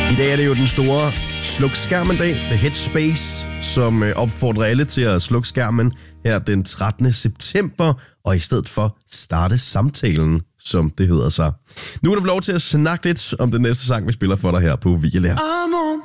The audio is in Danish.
I dag er det jo den store sluk-skærmen-dag, The Headspace, som opfordrer alle til at slukke skærmen her den 13. september, og i stedet for starte samtalen, som det hedder sig. Nu er du lov til at snakke lidt om den næste sang, vi spiller for dig her på Viljelær.